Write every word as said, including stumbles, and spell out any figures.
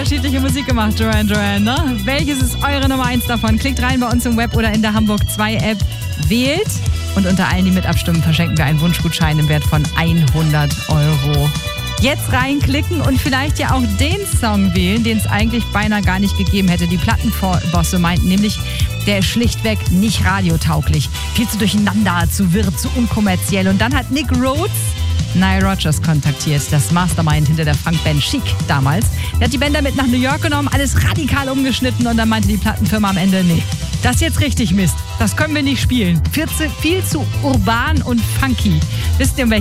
unterschiedliche Musik gemacht, Duran Duran, ne? Welches ist eure Nummer eins davon? Klickt rein bei uns im Web oder in der Hamburg zwei App. Wählt und unter allen, die mit abstimmen, verschenken wir einen Wunschgutschein im Wert von hundert Euro. Jetzt reinklicken und vielleicht ja auch den Song wählen, den es eigentlich beinahe gar nicht gegeben hätte. Die Plattenbosse meinten nämlich, der ist schlichtweg nicht radiotauglich. Viel zu durcheinander, zu wirr, zu unkommerziell. Und dann hat Nick Rhodes Nile Rodgers kontaktiert, das Mastermind hinter der Funkband Chic damals. Der hat die Band damit nach New York genommen, alles radikal umgeschnitten und dann meinte die Plattenfirma am Ende, nee, das ist jetzt richtig Mist. Das können wir nicht spielen. Viel zu, viel zu urban und funky. Wisst ihr, um welchen